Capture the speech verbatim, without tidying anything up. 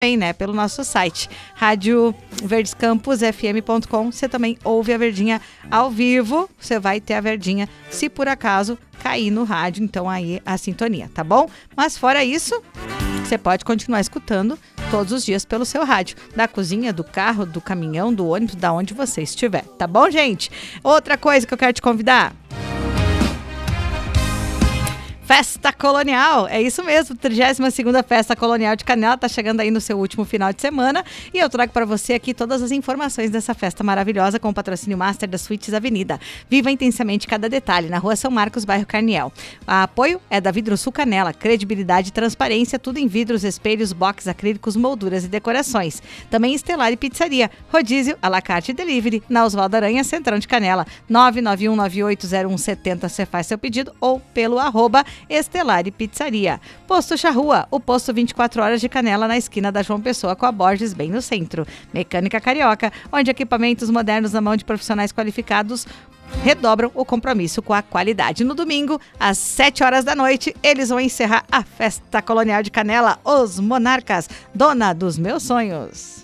também, né, pelo nosso site, rádio verdes campus f m ponto com. Você também ouve a Verdinha ao vivo. Você vai ter a Verdinha se por acaso cair no rádio, então aí a sintonia, tá bom? Mas fora isso, você pode continuar escutando todos os dias pelo seu rádio, da cozinha, do carro, do caminhão, do ônibus, da onde você estiver, tá bom, gente? Outra coisa que eu quero te convidar: Festa Colonial, é isso mesmo, trigésima segunda Festa Colonial de Canela, tá chegando aí no seu último final de semana e eu trago para você aqui todas as informações dessa festa maravilhosa com o patrocínio Master da Suítes Avenida. Viva intensamente cada detalhe, na Rua São Marcos, bairro Carniel. O apoio é da Vidrosul Canela, credibilidade e transparência, tudo em vidros, espelhos, box, acrílicos, molduras e decorações. Também Estelar e Pizzaria, rodízio, à la carte e delivery, na Oswaldo Aranha, Centrão de Canela, nove nove um nove oito zero um sete zero, você faz seu pedido ou pelo arroba Estelar e Pizzaria. Posto Charrua, o posto vinte e quatro horas de Canela na esquina da João Pessoa com a Borges, bem no centro. Mecânica Carioca, onde equipamentos modernos na mão de profissionais qualificados redobram o compromisso com a qualidade. No domingo, às sete horas da noite, eles vão encerrar a Festa Colonial de Canela, os Monarcas, dona dos meus sonhos.